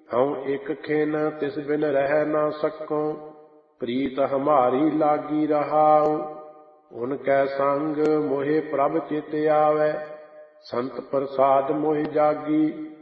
ਹਉ ਇਕ ਖਿਨ ਤਿਸ ਬਿਨ ਰਹਿ ਨਾ ਸਕੋ, ਪ੍ਰੀਤ ਹਮਾਰੀ ਲਾਗੀ ਰਹਾਉ। ਉਨਕੈ ਸੰਗ ਮੋਹਿ ਪ੍ਰਭ ਚਿਤ ਆਵੈ, ਸੰਤ ਪ੍ਰਸਾਦ ਮੋਹਿ ਜਾਗੀ।